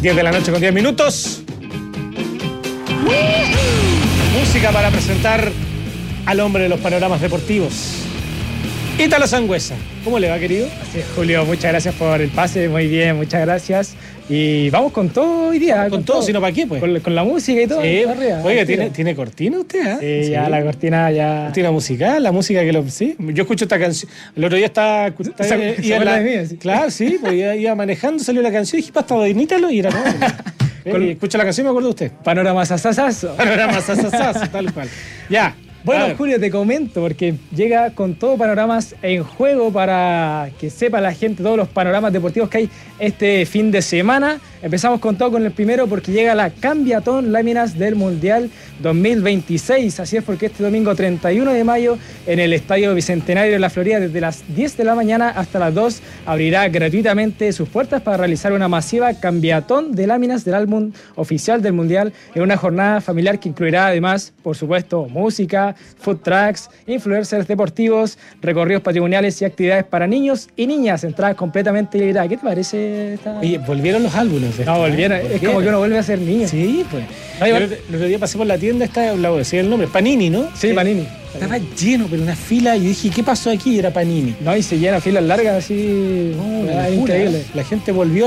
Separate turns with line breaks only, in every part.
10 de la noche con 10 minutos. Música para presentar al hombre de los panoramas deportivos, Ítalo Sangüesa. ¿Cómo le va, querido?
Así es, Julio, muchas gracias por el pase, muy bien, muchas gracias. Y vamos con todo hoy día.
Con todo, sino para qué, pues.
Con la música y todo.
Sí.
Arriba,
Oiga, ¿tiene cortina usted?
Sí, ya la cortina ya.
¿Cortina musical? La música que lo... Sí, yo escucho esta canción. El otro día estaba
sí.
Claro, sí, pues iba manejando, salió la canción y dije, basta, Ítalo, y era no. Escucho la canción y me acuerdo de usted.
Panorama sasasazo.
Panorama sasasazo, tal cual. Ya.
Bueno, Julio, te comento, porque llega con todo panoramas en juego para que sepa la gente todos los panoramas deportivos que hay este fin de semana. Empezamos con todo con el primero porque llega la Cambiatón Láminas del Mundial 2026. Así es, porque este domingo 31 de mayo en el Estadio Bicentenario de la Florida, desde las 10 de la mañana hasta las 2, abrirá gratuitamente sus puertas para realizar una masiva cambiatón de láminas del álbum oficial del Mundial en una jornada familiar que incluirá además, por supuesto, música, food trucks, influencers deportivos, recorridos patrimoniales y actividades para niños y niñas, entradas completamente liberadas. ¿Qué te parece esta?
Oye, volvieron los álbumes.
No, volvieron. Es como que uno vuelve a ser niño.
Sí, pues. El otro día pasé por la tienda, decía el nombre, Panini, ¿no?
Sí, Panini.
Estaba lleno, pero una fila, y dije, ¿qué pasó aquí? Y era Panini.
No, y se llena filas largas así.
No, increíble. La gente volvió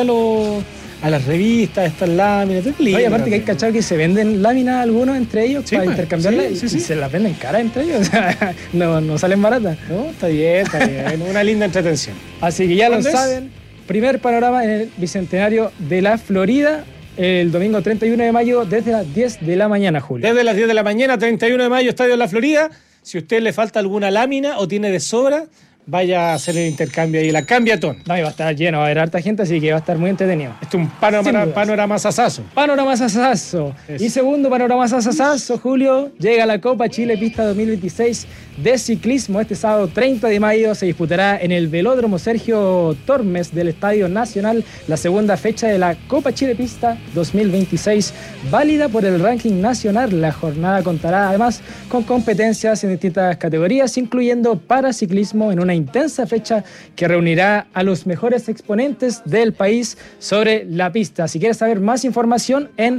a las revistas, estas láminas.
Oye, aparte que hay cachado que se venden láminas algunos entre ellos, sí, para intercambiarlas, y se las venden caras entre ellos. O sea, no salen baratas.
No, está bien. Una linda entretención.
Así que ya lo saben. Primer panorama en el Bicentenario de la Florida, el domingo 31 de mayo, desde las 10 de la mañana, Julio.
Desde las 10 de la mañana, 31 de mayo, Estadio de la Florida. Si a usted le falta alguna lámina o tiene de sobra, vaya a hacer el intercambio ahí, la Cambiatón.
No, y va a estar lleno, va a haber harta gente, así que va a estar muy entretenido.
Este es un panorama sasazo.
Panorama sasazo. Y segundo panorama sasazo, Julio, llega la Copa Chile Pista 2026 de ciclismo. Este sábado 30 de mayo se disputará en el Velódromo Sergio Tormes del Estadio Nacional la segunda fecha de la Copa Chile Pista 2026, válida por el ranking nacional. La jornada contará además con competencias en distintas categorías, incluyendo paraciclismo, en una intensa fecha que reunirá a los mejores exponentes del país sobre la pista. Si quieres saber más información, en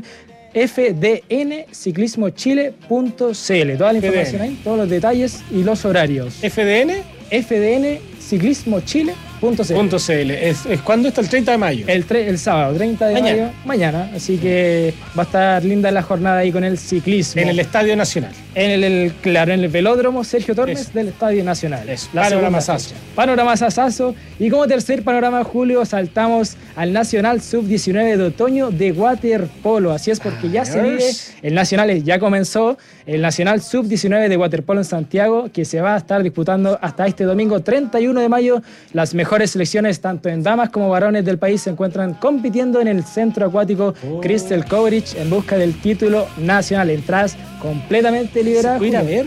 fdnciclismochile.cl. Toda la información ahí, todos los detalles y los horarios. fdnciclismochile.cl.
¿Cuándo está? El 30 de mayo.
El sábado, 30 de mayo, mañana. Así que va a estar linda la jornada ahí con el ciclismo.
En el Estadio Nacional.
En el Velódromo Sergio Tormes del Estadio Nacional. Panorama sasazo. Y como tercer panorama, Julio, saltamos al Nacional Sub-19 de otoño de waterpolo. Así es, porque ya se vive. El Nacional ya comenzó. El Nacional Sub-19 de waterpolo en Santiago, que se va a estar disputando hasta este domingo 31 de mayo. Las mejores selecciones, tanto en damas como varones del país, se encuentran compitiendo en el centro acuático Crystal Coverage en busca del título nacional. Entradas completamente liberadas.
Ir a ver.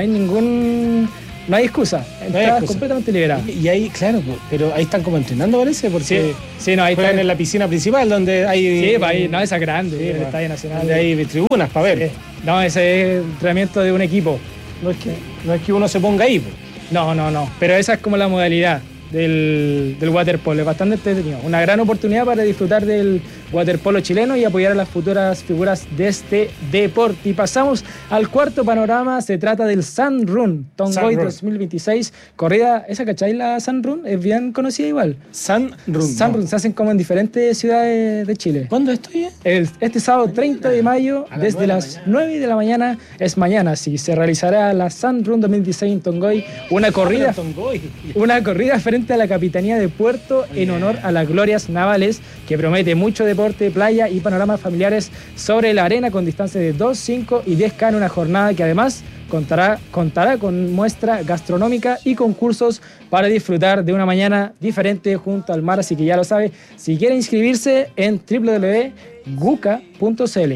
No hay excusa. Entradas completamente liberadas.
Y ahí, claro, pero ahí están como entrenando, parece, porque
no, ahí
juegan en la piscina principal, donde hay...
Sí, ahí, no, esa grande, el Estadio Nacional.
Donde hay tribunas para ver.
No, ese es entrenamiento de un equipo.
No es que uno se ponga ahí.
No, pero esa es como la modalidad del waterpolo. Es bastante entretenido. Una gran oportunidad para disfrutar del waterpolo chileno y apoyar a las futuras figuras de este deporte. Y pasamos al cuarto panorama. Se trata del Sun Run Tongoy 2026. Corrida, ¿esa cachai? La Sun Run es bien conocida igual.
Sun Run
se hacen como en diferentes ciudades de Chile.
¿Cuándo estoy?
Este sábado 30 de mayo, desde las 9 de la mañana, es mañana, sí, se realizará la Sun Run 2026 en Tongoy. Una corrida frente a la Capitanía de Puerto en honor a las glorias navales, que promete mucho deporte, playa y panoramas familiares sobre la arena con distancias de 2, 5 y 10K en una jornada que además contará con muestra gastronómica y concursos para disfrutar de una mañana diferente junto al mar. Así que ya lo sabe, si quiere inscribirse en www.guca.cl,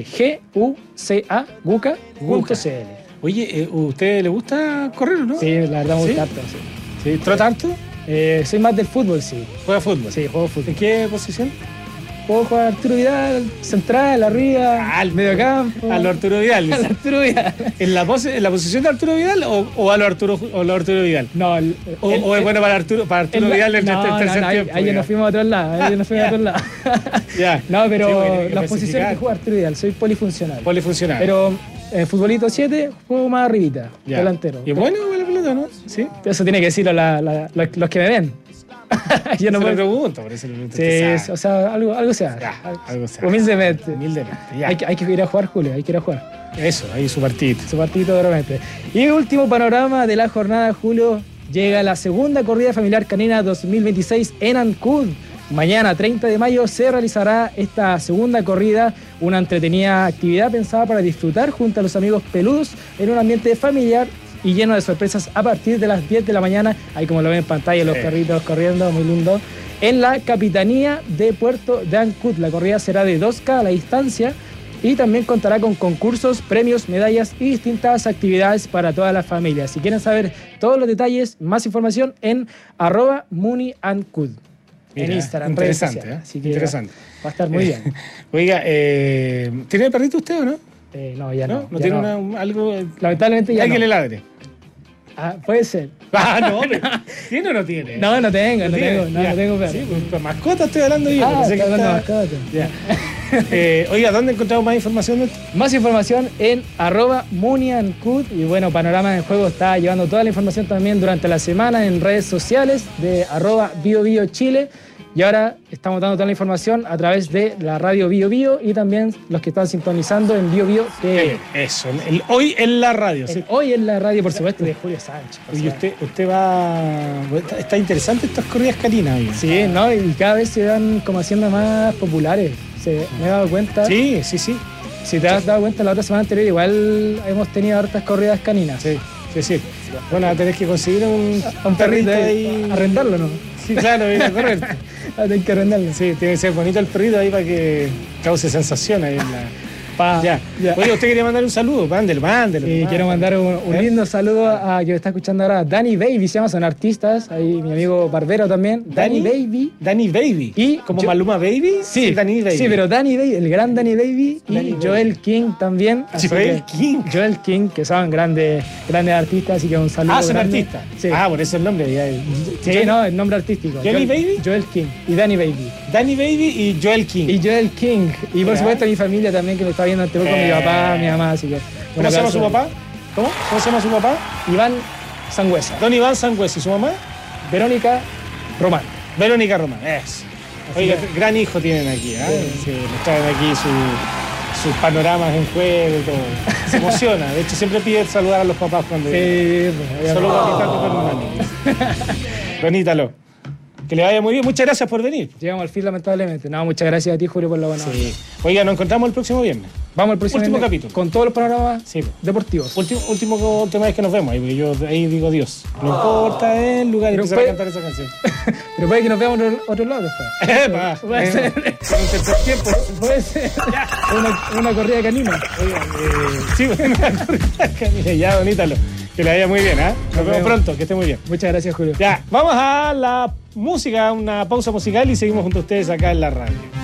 guca.cl.
Oye, ¿usted le gusta correr o no?
Sí, la verdad me gusta harto.
¿Trota harto?
Soy más del fútbol, sí.
¿Juega fútbol?
Sí, juego fútbol.
¿En qué posición?
puedo jugar a Arturo Vidal, central, arriba,
Al
mediocampo.
A lo Arturo Vidal.
A
dice.
Arturo Vidal.
¿En la posición de Arturo Vidal o a lo Arturo Vidal?
No,
O es bueno para Arturo Vidal en el tercer tiempo.
ahí ya nos fuimos a otro lado. Ahí ya nos fuimos a otro lado.
Ya.
No,
Sí, porque
pero
tiene que
las posiciones
especificar.
que juega Arturo Vidal, soy polifuncional.
Polifuncional.
Pero en futbolito 7 juego más arribita,
Ya.
delantero.
Y bueno, la pelota, ¿no? Sí.
Eso tiene que decirlo los que me ven. Yo no
Se lo
puedo.
pregunto, por eso le pregunto.
Sí,
Usted sabe.
o sea, algo se hace.
Ya, algo se hace.
Humildemente.
Humildemente, ya.
Hay que ir a jugar, Julio, hay que ir a jugar.
Eso, ahí su partidito.
Su partidito de repente. Y último panorama de la jornada, Julio. Llega la segunda corrida familiar canina 2026 en Ancud. Mañana, 30 de mayo, se realizará esta segunda corrida, una entretenida actividad pensada para disfrutar junto a los amigos peludos en un ambiente familiar y lleno de sorpresas a partir de las 10 de la mañana. Ahí como lo ven en pantalla, los perritos corriendo, muy lindo. En la Capitanía de Puerto de Ancud, la corrida será de 2K a la distancia y también contará con concursos, premios, medallas y distintas actividades para toda la familia. Si quieren saber todos los detalles, más información en @muniancud. En
Mira,
Instagram, redes
interesante,
sociales. Así que
interesante.
va a estar muy bien.
Oiga, ¿tiene perrito usted o no?
No, ya no.
¿No
ya
tiene
no.
algo?
Lamentablemente ya
Hay
no.
que le ladre.
Ah, puede ser.
Ah, no, pero ¿tiene o no tiene?
No tengo, no
tiene?
tengo,
Ya.
no tengo perro.
Sí, pues mascota estoy hablando yo.
Ah,
pensé que
está hablando
estaba-
mascota.
Ya. Oiga, ¿dónde encontramos más información de esto?
Más información en @muniancud. Y bueno, Panorama del Juego está llevando toda la información también durante la semana en redes sociales de @BioBioChile. Y ahora estamos dando toda la información a través de la radio Bio Bio y también los que están sintonizando en Bio Bio TV.
Eso, hoy en la radio. ¿sí?
Hoy en la radio, por supuesto, de Julio Sánchez. o
Y
sea,
usted va... Está interesante estas corridas caninas. Oiga.
Sí, ¿no? Y cada vez se van como haciendo más populares. Me he dado cuenta.
Sí, sí, sí.
Si te has dado cuenta, la otra semana anterior igual hemos tenido hartas corridas caninas.
Sí, sí, sí. Bueno, tenés que conseguir
A un perrito ahí. Arrendarlo, ¿no?
Sí, claro, mira, correcto.
Hay que arrendarlo.
Sí, tiene que ser bonito el perrito ahí para que cause sensación ahí en la... Ya. Oye, usted quería mandar un saludo, mándelo.
Y quiero mandar un lindo saludo a quien me está escuchando ahora, Danny Baby, se llama, son artistas, ahí mi amigo Barbero también, Danny Baby.
Danny Baby.
Y
¿Como
yo-
Maluma Baby?
Sí,
Danny Baby.
sí, pero Danny Baby, el gran Danny Baby y
Danny Baby.
Joel King también. así
Joel
que-
King.
Joel King, que son grandes artistas, así que un saludo.
Ah, son
grande.
artistas.
Sí.
Ah, por eso el nombre. Ya.
Sí, no, el nombre artístico.
¿Johnny Baby?
Joel King y Danny Baby.
Danny Baby y Joel King.
Y Joel King. Y por
Ya.
supuesto mi familia también que me está viendo con mi papá, mi mamá, así que...
¿Cómo se llama su papá?
¿Cómo?
¿Cómo se llama su papá?
Iván Sangüesa.
Don Iván Sangüesa. ¿Y su mamá?
Verónica Román.
Verónica Román. Eso. Oiga,
que-
gran hijo tienen aquí. ¿eh? Sí, nos traen aquí sus panoramas en juego y todo. Se emociona. De hecho, siempre pide saludar a los papás cuando vienen.
Sí,
Solo papita con Bonítalo. Que le vaya muy bien. Muchas gracias por venir.
Llegamos al fin, lamentablemente. No, muchas gracias a ti, Julio, por la buena.
Sí. Oiga, nos encontramos el próximo viernes.
Vamos al próximo
Último
viernes
capítulo.
con todos los panoramas
Sí.
deportivos.
Último tema es que nos vemos. Ahí, yo ahí digo Dios. No importa el lugar y
Pero
empezar a
fue-
cantar esa canción.
Pero puede que nos veamos en otro lado después.
Epa,
Puede ser.
en un tercer tiempo.
Puede ser una corrida canina.
Oiga, sí, bueno, mira, ya, bonítalo. Que le vaya muy bien, ¿ah? Nos vemos pronto, que esté muy bien.
Muchas gracias, Julio.
Ya, vamos a la música, una pausa musical y seguimos junto a ustedes acá en la radio.